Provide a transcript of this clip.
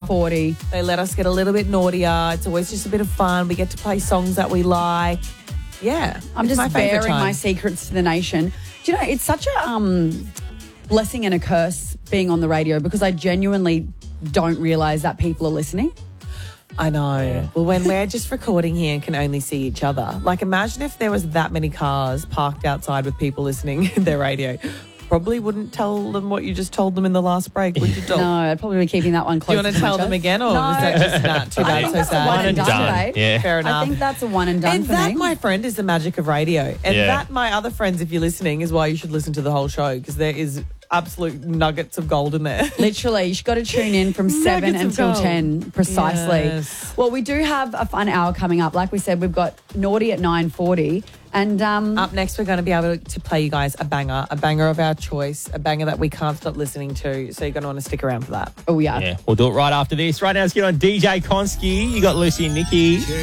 9:40. They let us get a little bit naughtier. It's always just a bit of fun. We get to play songs that we like. Yeah. I'm it's just my favourite bearing time. my secrets to the nation. Do you know, it's such a blessing and a curse being on the radio because I genuinely don't realise that people are listening. I know. Well, when we're just recording here and can only see each other. Like, imagine if there was that many cars parked outside with people listening to their radio. Probably wouldn't tell them what you just told them in the last break, would you, Dol? No, I'd probably be keeping that one Do close. you want to tell them again, or was that just not too I bad, think so that's a sad? one and done, babe. Yeah. Fair enough. I think that's a one and done And for that, me. my friend, is the magic of radio. And Yeah. that, my other friends, if you're listening, is why you should listen to the whole show, because there is absolute nuggets of gold in there. Literally, you've got to tune in from 7 Nuggets of until gold. 10 precisely. Yes. Well, we do have a fun hour coming up. Like we said, we've got Naughty at 9:40. And Up next, we're going to be able to play you guys a banger of our choice, a banger that we can't stop listening to. So you're going to want to stick around for that. oh, yeah. Yeah, we'll do it right after this. Right now, let's get on DJ Konski. You got Lucy and Nikki.